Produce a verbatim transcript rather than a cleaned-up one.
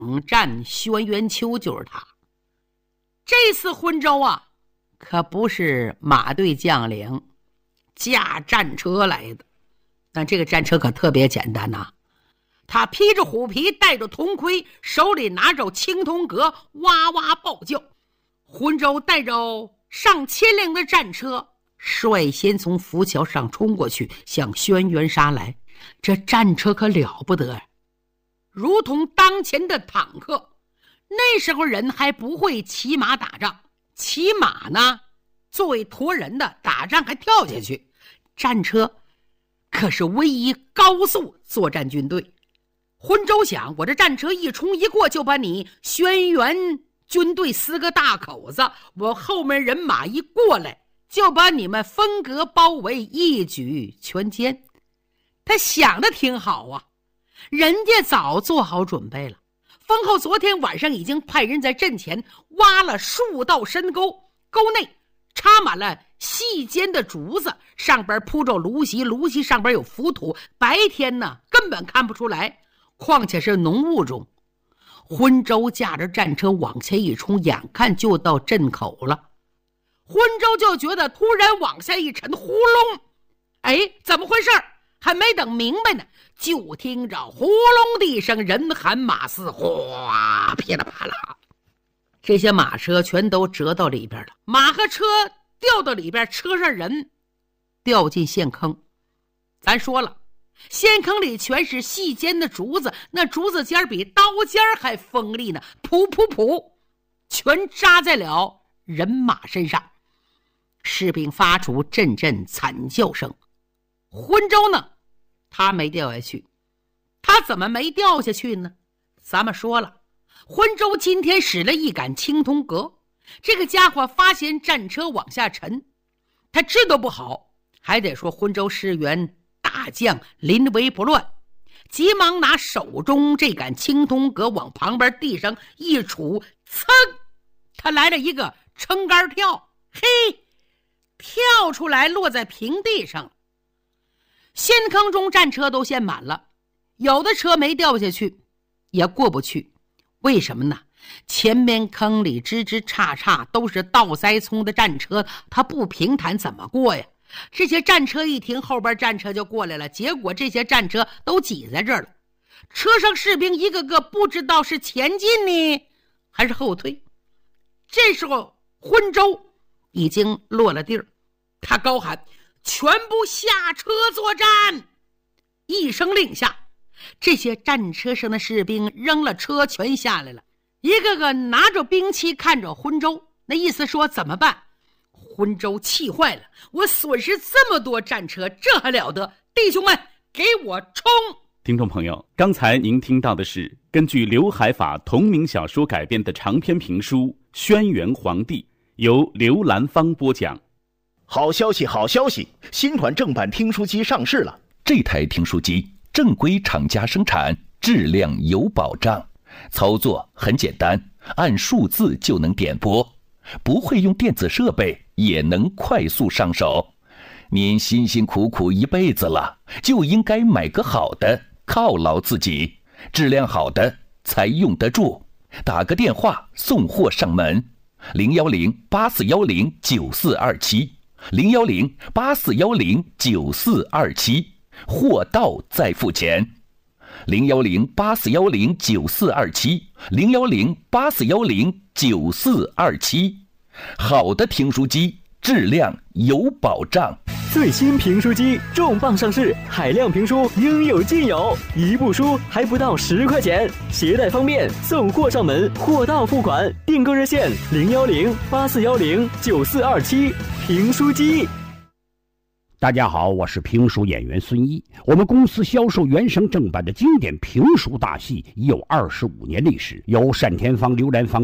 战轩辕丘就是他。这次浑州啊，可不是马队将领驾战车来的，但这个战车可特别简单呐、啊。他披着虎皮，戴着铜盔，手里拿着青铜戈，哇哇暴叫。浑州带着上千辆的战车，率先从浮桥上冲过去，向轩辕杀来。这战车可了不得，如同当前的坦克。那时候人还不会骑马打仗，骑马呢，作为驮人的，打仗还跳下去。战车可是唯一高速作战军队。浑州想，我这战车一冲一过，就把你轩辕军队撕个大口子，我后面人马一过来，就把你们分隔包围，一举全歼。他想的挺好啊，人家早做好准备了。封后昨天晚上已经派人在阵前挖了数道深沟，沟内插满了细尖的竹子，上边铺着芦席，芦席上边有浮土，白天呢根本看不出来，况且是浓雾中。浑州驾着战车往前一冲，眼看就到阵口了。浑州就觉得突然往下一沉，呼隆，哎，怎么回事？还没等明白呢，就听着呼隆的一声，人喊马嘶，哗，噼里啪啦，这些马车全都折到里边了，马和车掉到里边，车上人掉进陷坑。咱说了，陷坑里全是细尖的竹子，那竹子尖比刀尖还锋利呢，噗噗噗，全扎在了人马身上。士兵发出阵阵惨叫声。浑州呢，他没掉下去。他怎么没掉下去呢？咱们说了，浑州今天使了一杆青铜戈，这个家伙发现战车往下沉，他知道不好，还得说浑州师员大将临危不乱，急忙拿手中这杆青铜戈往旁边地上一杵，噌，他来了一个撑杆跳，嘿，跳出来落在平地上。陷坑中战车都陷满了，有的车没掉下去也过不去。为什么呢？前面坑里枝枝杈杈都是倒栽葱的战车，它不平坦怎么过呀？这些战车一停，后边战车就过来了，结果这些战车都挤在这儿了。车上士兵一个个不知道是前进呢还是后退。这时候浑州已经落了地儿，他高喊，全部下车作战！一声令下，这些战车上的士兵扔了车全下来了，一个个拿着兵器看着浑州，那意思说怎么办？浑州气坏了，我损失这么多战车，这还了得？弟兄们，给我冲！ 听众朋友，刚才您听到的是根据刘海法同名小说改编的长篇评书《轩辕皇帝》，由刘兰芳播讲。 好消息，好消息！新款正版听书机上市了。 这台听书机正规厂家生产，质量有保障，操作很简单，按数字就能点播，不会用电子设备也能快速上手。您辛辛苦苦一辈子了，就应该买个好的，犒劳自己。质量好的才用得住。打个电话送货上门，零幺零八四幺零九四二七。零幺零八四幺零九四二七，货到再付钱。零幺零八四幺零九四二七，零幺零八四幺零九四二七。好的听书机，质量有保障。 最新评书机重磅上市，海量评书应有尽有，一部书还不到十块钱，携带方便，送货上门，货到付款。订购热线零幺零八四幺零九四二七。评书机。 大家好，我是评书演员孙一。我们公司销售原声正版的经典评书大戏已有二十五年历史，由单田芳、刘兰芳